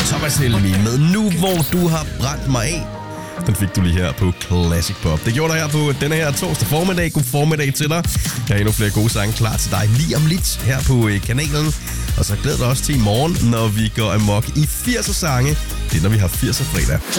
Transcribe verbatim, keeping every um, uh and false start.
Thomas Helmi med Nu hvor du har brændt mig af. Den fik du lige her på Classic Pop. Det gjorde dig her på denne her torsdag formiddag. God formiddag til dig. Jeg har endnu flere gode sange klar til dig lige om lidt her på kanalen. Og så glæder dig også til i morgen, når vi går amok i firserne sange. Det er, når vi har firser fredag.